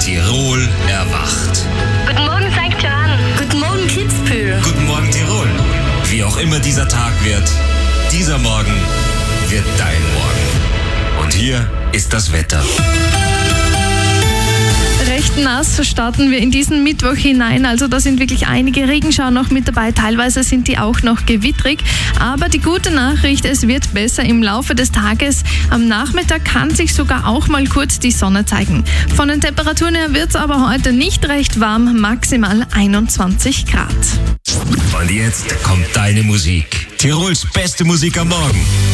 Tirol erwacht. Guten Morgen, St. Johann. Guten Morgen, Kitzbühel. Guten Morgen, Tirol. Wie auch immer dieser Tag wird, dieser Morgen wird dein Morgen. Und hier ist das Wetter. Recht nass starten wir in diesen Mittwoch hinein, also da sind wirklich einige Regenschauer noch mit dabei, teilweise sind die auch noch gewittrig, aber die gute Nachricht, es wird besser im Laufe des Tages. Am Nachmittag kann sich sogar auch mal kurz die Sonne zeigen. Von den Temperaturen her wird es aber heute nicht recht warm, maximal 21 Grad. Und jetzt kommt deine Musik. Tirols beste Musik am Morgen.